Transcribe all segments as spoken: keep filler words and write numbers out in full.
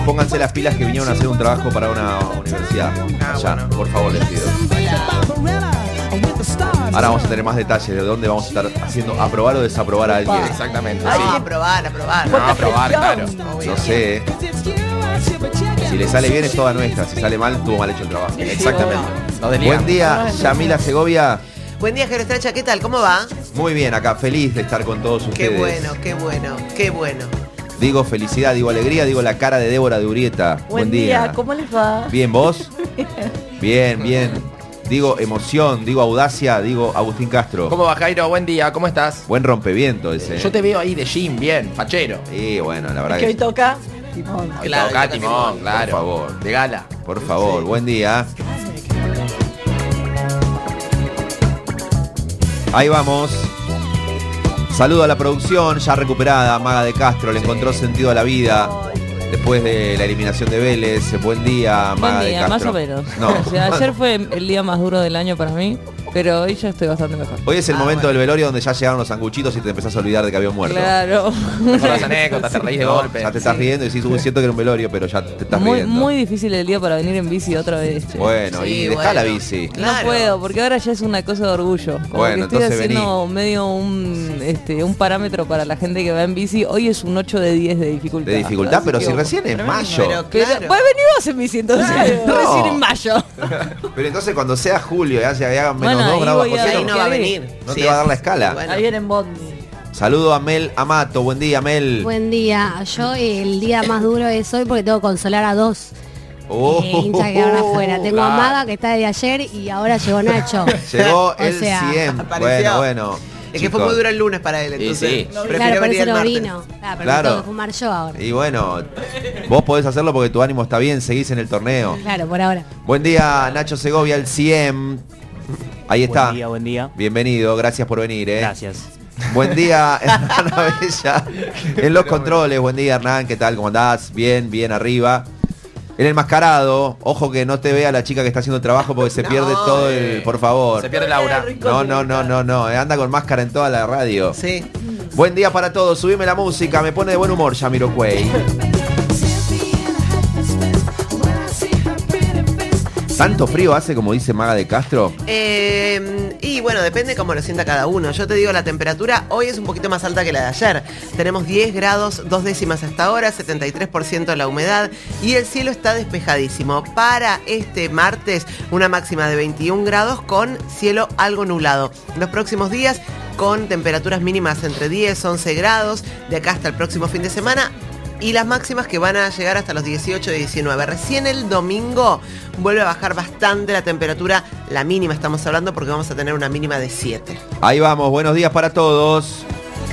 Pónganse las pilas que vinieron a hacer un trabajo para una universidad. Ah, Allá, bueno. por favor, les pido. Ahora vamos a tener más detalles de dónde vamos a estar haciendo aprobar o desaprobar a alguien. Exactamente. Ay, Sí. qué- aprobar, aprobar. Fuerte No, aprobar, claro. presión. No sé. ¿eh? Si le sale bien es toda nuestra. Si sale mal, tuvo mal hecho el trabajo. Exactamente. Nos Buen desligamos. día, Yamila Segovia. Buen día, Jero Estracha, ¿qué tal? ¿Cómo va? Muy bien, acá feliz de estar con todos Qué ustedes. bueno, qué bueno, qué bueno. Digo felicidad, digo alegría, digo la cara de Débora de Urieta. Buen día, ¿cómo les va? Bien, ¿vos? Bien, bien. Digo emoción, digo audacia, digo Agustín Castro. ¿Cómo va, Jairo? Buen día, ¿cómo estás? Buen rompeviento ese. Yo te veo ahí de gym, bien, fachero. Y bueno, la verdad Que hoy que... toca timón. Hoy Claro, toca toca timón, timón. claro. Por favor. De gala. Por favor, buen día. Ahí vamos. Saludo a la producción, ya recuperada, Maga de Castro, le encontró sentido a la vida. Después de la eliminación de Vélez, buen día, Maga Buen día, de más Castro. o menos. No. O sea, ayer fue el día más duro del año para mí, pero hoy ya estoy bastante mejor. Hoy es el Ah, momento bueno. del velorio donde ya llegaron los sanguchitos y te empezás a olvidar de que había un muerto. Claro. Mejor las anécdotas, te reís de No, golpe. ya te estás Sí. riendo y decís, uy, siento que era un velorio, pero ya te estás Muy, riendo. muy difícil el día para venir en bici otra vez. che. Bueno, Sí, y dejá bueno. la bici. Claro. No puedo, porque ahora ya es una cosa de orgullo. Como Bueno, que estoy entonces haciendo medio un, este, un parámetro para la gente que va en bici. Hoy es un ocho de diez de dificultad. De dificultad, Así pero que si vamos. recién es mayo. Pero Pero, claro. pues vení vos en bici entonces. No. Recién en mayo. Pero entonces cuando sea julio y hace hagan menos Bueno, dos ahí grados voy bajo a- cero, Ahí no va a venir. no Sí, te va a dar es- la escala. bueno. Ahí viene en Bondi. Saludo a Mel Amato, buen día Mel. Buen día. Yo el día más duro es hoy porque tengo que consolar a dos Oh, eh, hinchas que quedaron afuera. Tengo claro. a Maga que está de ayer y ahora llegó Nacho. Llegó O el sea, cien. apareció. Bueno, bueno. Es que fue chicos. muy duro el lunes para él, entonces sí. prefiero Claro, por venir eso el no martes. vino. Claro, pero Claro. me tengo que fumar yo ahora. Y bueno, vos podés hacerlo porque tu ánimo está bien, seguís en el torneo. Claro, por ahora. Buen día Nacho Segovia, el cien. Ahí está. Buen día, buen día. Bienvenido, gracias por venir. ¿eh? Gracias. Buen día, Hernán Abella. En los controles, buen día Hernán, ¿qué tal? ¿Cómo andás? Bien, bien arriba. En el mascarado, ojo que no te vea la chica que está haciendo el trabajo porque se No, pierde todo el... Por favor. Se pierde Laura. No, no, no, no, no. eh, Anda con máscara en toda la radio. Sí. Buen día para todos, subime la música, me pone de buen humor Jamiroquai. ¿Tanto frío hace como dice Maga de Castro? Eh, y bueno, depende cómo lo sienta cada uno. Yo te digo, la temperatura hoy es un poquito más alta que la de ayer. Tenemos diez grados, dos décimas hasta ahora, setenta y tres por ciento la humedad y el cielo está despejadísimo. Para este martes, una máxima de veintiún grados con cielo algo nublado. Los próximos días con temperaturas mínimas entre diez, once grados, de acá hasta el próximo fin de semana. Y las máximas que van a llegar hasta los dieciocho, diecinueve. Recién el domingo vuelve a bajar bastante la temperatura, la mínima estamos hablando, porque vamos a tener una mínima de siete. Ahí vamos, buenos días para todos.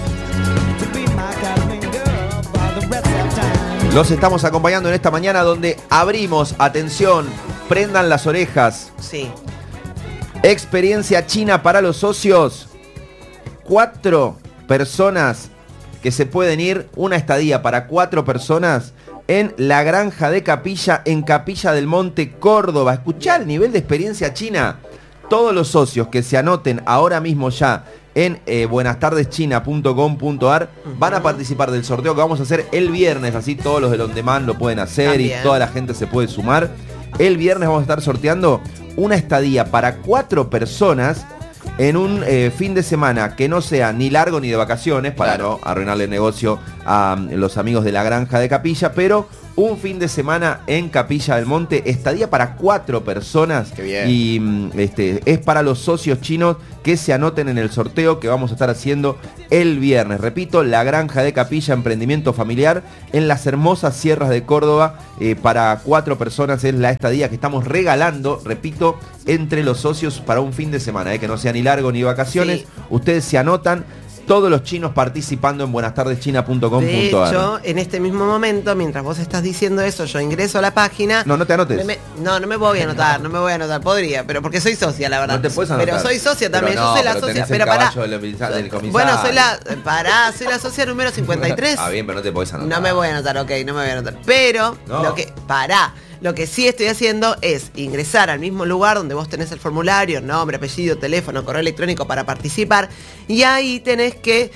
Los estamos acompañando en esta mañana donde abrimos, atención, prendan las orejas. Sí. Experiencia china para los socios. Cuatro personas que se pueden ir, una estadía para cuatro personas en la Granja de Capilla, en Capilla del Monte, Córdoba. Escuchá el nivel de experiencia china. Todos los socios que se anoten ahora mismo ya en eh, buenas tardes china punto com punto a r van a participar del sorteo que vamos a hacer el viernes. Así todos los del On Demand lo pueden hacer. También. Y toda la gente se puede sumar. El viernes vamos a estar sorteando una estadía para cuatro personas en un eh, fin de semana que no sea ni largo ni de vacaciones, para Claro. no arruinarle el negocio a um, los amigos de la Granja de Capilla, pero un fin de semana en Capilla del Monte, estadía para cuatro personas. Qué bien. Y mm, este, es para los socios chinos que se anoten en el sorteo que vamos a estar haciendo el viernes. Repito, la Granja de Capilla, emprendimiento familiar en las hermosas sierras de Córdoba. Eh, para cuatro personas es la estadía que estamos regalando, repito, entre los socios para un fin de semana, eh, que no sea ni largo ni vacaciones. Sí. Ustedes se anotan. Todos los chinos participando en buenas tardes china punto com De punto a r. hecho, en este mismo momento, mientras vos estás diciendo eso, yo ingreso a la página. No, no te anotes. Me- me- no, no me voy a anotar, no me voy a anotar. Podría, pero porque soy socia, la verdad. No te puedes anotar. Pero soy socia también, Pero yo no, soy la pero socia. tenés el Pero pará. caballo del comisa- del comisario. Bueno, soy la. Pará, soy la socia número cincuenta y tres. Ah, bien, pero no te podés anotar. No me voy a anotar, ok, no me voy a anotar. Pero, No. lo que. Pará. Lo que sí estoy haciendo es ingresar al mismo lugar donde vos tenés el formulario, nombre, apellido, teléfono, correo electrónico para participar. Y ahí tenés que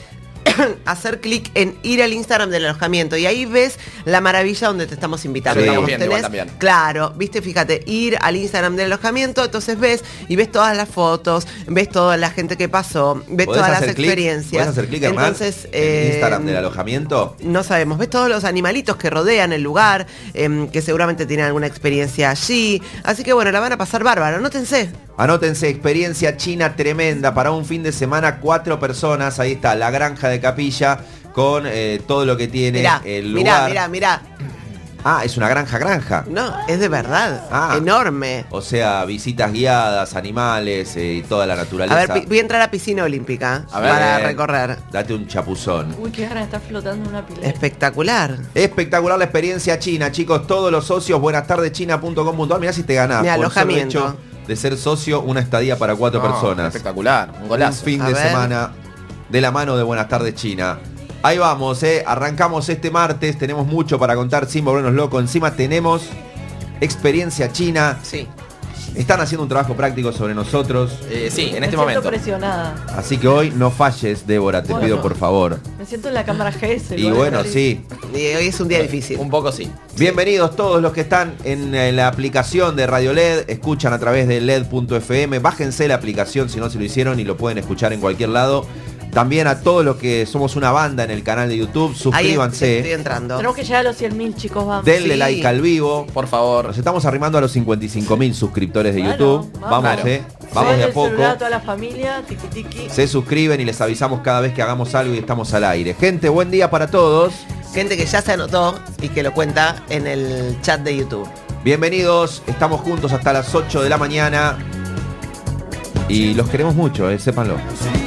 hacer clic en ir al Instagram del alojamiento y ahí ves la maravilla donde te estamos invitando. Sí. Estamos Digamos, viendo igual tenés- también. Claro, viste, fíjate, ir al Instagram del alojamiento, entonces ves y ves todas las fotos, ves toda la gente que pasó, ves ¿Podés todas las hacer clic? experiencias. ¿Podés hacer clic, Hernán? Entonces, en eh, el Instagram del alojamiento. no sabemos, ves todos los animalitos que rodean el lugar, em, que seguramente tienen alguna experiencia allí. Así que bueno, la van a pasar bárbaro, anótense. Anótense, experiencia china tremenda para un fin de semana, cuatro personas. Ahí está, la granja de Capilla con eh, todo lo que tiene Mirá, el mirá, lugar. mirá, mirá. Ah, es una granja granja. No, es de verdad, Ah. enorme. O sea, visitas guiadas, animales eh, y toda la A naturaleza. ver, pi- voy a entrar a piscina olímpica A ver. para Bien. recorrer. Date un chapuzón. Uy, qué ganas de estar flotando en una pileta. Espectacular. Espectacular la experiencia china, chicos. Todos los socios, buenas tardes china punto com punto ar. Mirá si te ganás. Mi por el solo alojamiento. hecho de ser socio, una estadía para cuatro No, personas. Espectacular, un Un golazo. fin A de ver. semana de la mano de Buenas tardes China. Ahí vamos, eh. Arrancamos este martes. Tenemos mucho para contar sin volvernos locos. Encima tenemos experiencia china. Sí. Están haciendo un trabajo práctico sobre nosotros. Eh, sí, en Me este siento momento. presionada. Así que hoy no falles, Débora, te Bueno. pido por favor. Me siento en la cámara G S. Y igual, bueno, Cari. sí. Y hoy es un día difícil. Un poco sí. Bienvenidos todos los que están en, eh, la aplicación de Radio L E D, escuchan a través de L E D punto F M, bájense la aplicación si no se lo hicieron y lo pueden escuchar en cualquier lado. También a todos los que somos una banda en el canal de YouTube, Ahí suscríbanse, estoy entrando. Tenemos que llegar a los cien mil, chicos, vamos. denle Sí. like al vivo. Por favor. Nos estamos arrimando a los cincuenta y cinco mil suscriptores de Claro, YouTube. vamos. Vamos, Claro. eh. Vamos Lleven de a el celular poco. a toda la familia, tiki tiki. Se suscriben y les avisamos cada vez que hagamos algo y estamos al aire. Gente, buen día para todos. Gente que ya se anotó y que lo cuenta en el chat de YouTube. Bienvenidos, estamos juntos hasta las ocho de la mañana. Y los queremos mucho, eh, sépanlo.